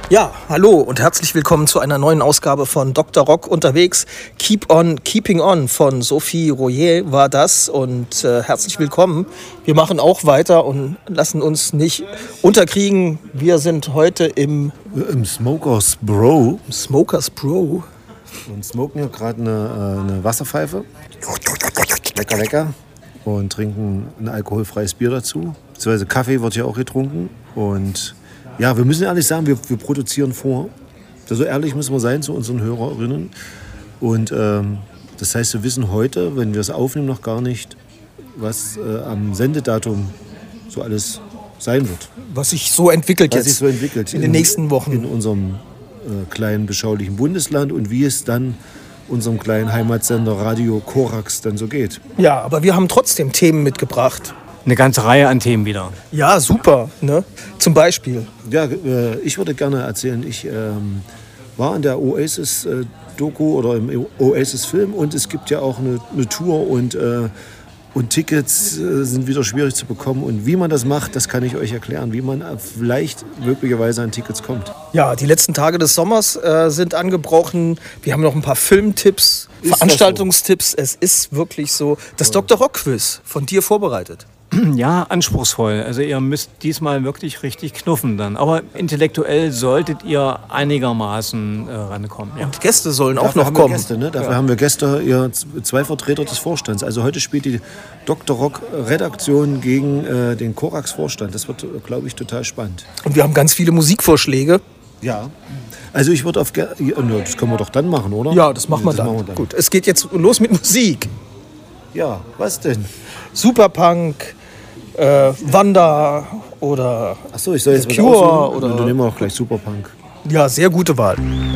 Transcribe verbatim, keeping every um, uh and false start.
Ja, hallo und herzlich willkommen zu einer neuen Ausgabe von Doktor Rock unterwegs. Keep on, Keeping on von Sophie Royer war das und äh, herzlich willkommen. Wir machen auch weiter und lassen uns nicht unterkriegen. Wir sind heute im, Im Smokers Bro Smokers Bro und smoken hier gerade eine, eine Wasserpfeife. Lecker, lecker. Und trinken ein alkoholfreies Bier dazu. Beziehungsweise Kaffee wird hier auch getrunken. Und ja, wir müssen ehrlich sagen, wir, wir produzieren vor. So ehrlich müssen wir sein zu unseren Hörerinnen. Und ähm, das heißt, wir wissen heute, wenn wir es aufnehmen, noch gar nicht, was äh, am Sendedatum so alles sein wird. Was sich so entwickelt was jetzt sich so entwickelt in den nächsten Wochen. In unserem äh, kleinen, beschaulichen Bundesland und wie es dann unserem kleinen Heimatsender Radio Korax dann so geht. Ja, aber wir haben trotzdem Themen mitgebracht. Eine ganze Reihe an Themen wieder. Ja, super. Ne? Zum Beispiel. Ja, äh, ich würde gerne erzählen, ich ähm, war in der Oasis-Doku äh, oder im Oasis-Film und es gibt ja auch eine, eine Tour und, äh, und Tickets äh, sind wieder schwierig zu bekommen. Und wie man das macht, das kann ich euch erklären, wie man vielleicht möglicherweise an Tickets kommt. Ja, die letzten Tage des Sommers äh, sind angebrochen. Wir haben noch ein paar Filmtipps, Ist Veranstaltungstipps. Es ist wirklich so. Das Doktor Rock Quiz von dir vorbereitet. Ja, anspruchsvoll. Also ihr müsst diesmal wirklich richtig knuffen dann. Aber intellektuell solltet ihr einigermaßen äh, rankommen. Ja. Und Gäste sollen auch Dafür noch haben kommen. Wir Gäste, ne? Dafür ja. haben wir Gäste, ja, zwei Vertreter des Vorstands. Also heute spielt die Doktor Rock Redaktion gegen äh, den Korax Vorstand. Das wird, glaube ich, total spannend. Und wir haben ganz viele Musikvorschläge. Ja. Also ich würde auf... Ge- ja, das können wir doch dann machen, oder? Ja, das machen wir, das dann. machen wir dann. Gut, es geht jetzt los mit Musik. Ja, was denn? Superpunk, äh, Wanda oder Achso, ich soll jetzt Cure was aussuchen? oder... Dann nehmen wir auch gleich Superpunk. Ja, sehr gute Wahl.